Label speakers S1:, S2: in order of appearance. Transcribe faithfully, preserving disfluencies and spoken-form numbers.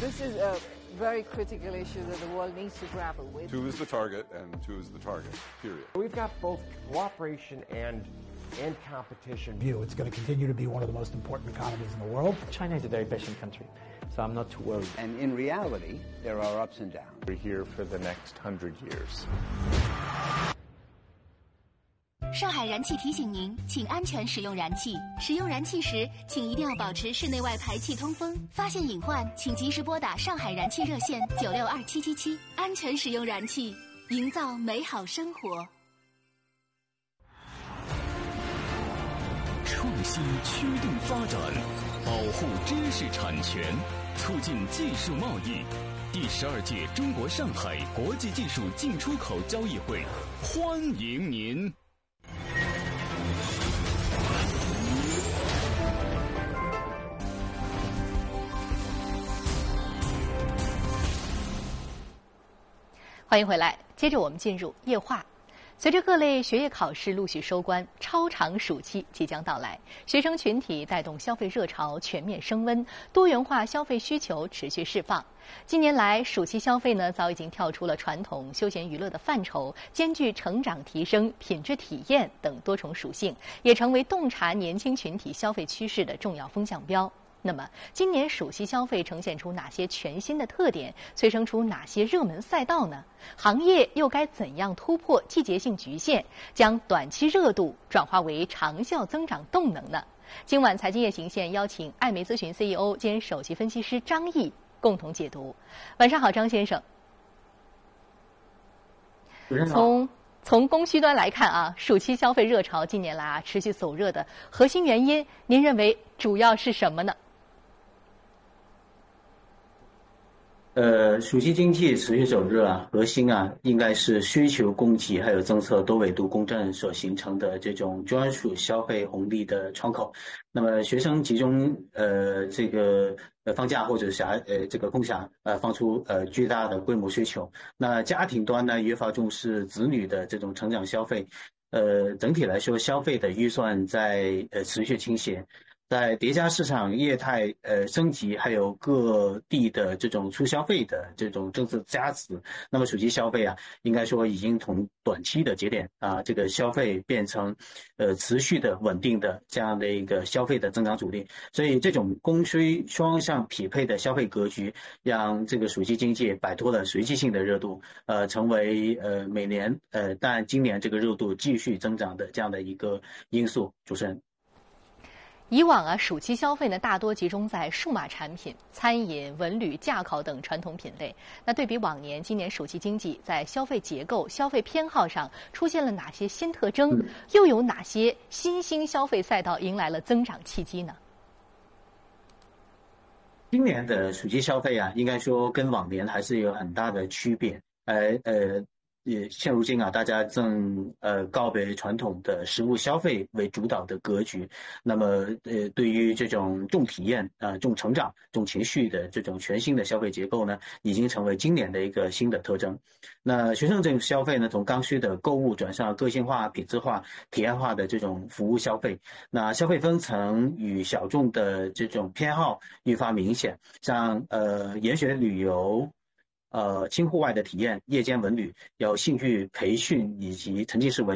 S1: This is a very critical issue that the world needs to grapple with.
S2: Two is the target, and two is the target, period.
S3: We've got both cooperation and and competition.
S4: View. It's going to continue to be one of the most important economies in the world.
S5: China is a very patient country, so I'm not too worried.
S6: And in reality, there are ups and downs.
S7: We're here for the next hundred years.
S8: 上海燃气提醒您，请安全使用燃气。使用燃气时，请一定要保持室内外排气通风。发现隐患，请及时拨打上海燃气热线九六二七七七。安全使用燃气，营造美好生活。
S9: 创新驱动发展，保护知识产权，促进技术贸易。第十二届中国上海国际技术进出口交易会，欢迎您！
S10: 欢迎回来，接着我们进入夜话。随着各类学业考试陆续收官，超长暑期即将到来，学生群体带动消费热潮全面升温，多元化消费需求持续释放。近年来，暑期消费呢早已经跳出了传统休闲娱乐的范畴，兼具成长提升、品质体验等多重属性，也成为洞察年轻群体消费趋势的重要风向标。那么，今年暑期消费呈现出哪些全新的特点，催生出哪些热门赛道呢？行业又该怎样突破季节性局限，将短期热度转化为长效增长动能呢？今晚财经夜行线邀请艾媒咨询 C E O 兼首席分析师张毅共同解读。晚上好，张先生。从从供需端来看啊，暑期消费热潮近年来啊持续走热的核心原因，您认为主要是什么呢？
S11: 呃，暑期经济持续走热啊，核心啊应该是需求供给还有政策多维度共振所形成的这种专属消费红利的窗口。那么学生集中呃这个呃放假或者暇呃这个空暇呃放出呃巨大的规模需求。那家庭端呢越发重视子女的这种成长消费，呃整体来说消费的预算在呃持续倾斜。在叠加市场业态呃升级，还有各地的这种促消费的这种政策加持，那么暑期消费啊，应该说已经从短期的节点啊，这个消费变成呃持续的稳定的这样的一个消费的增长主力。所以这种供需双向匹配的消费格局，让这个暑期经济摆脱了随机性的热度，呃，成为呃每年呃但今年这个热度继续增长的这样的一个因素。主持人。
S10: 以往啊，暑期消费呢大多集中在数码产品、餐饮、文旅、驾考等传统品类。那对比往年，今年暑期经济在消费结构、消费偏好上出现了哪些新特征？又有哪些新兴消费赛道迎来了增长契机呢？
S11: 今年的暑期消费啊，应该说跟往年还是有很大的区别。呃呃。也现如今啊，大家正呃告别传统的实物消费为主导的格局，那么呃对于这种重体验啊、呃、重成长、重情绪的这种全新的消费结构呢，已经成为今年的一个新的特征。那学生这种消费呢，从刚需的购物转向个性化、品质化、体验化的这种服务消费。那消费分层与小众的这种偏好愈发明显，像呃研学旅游。呃，轻户外的体验、夜间文旅、有兴趣培训以及沉浸式文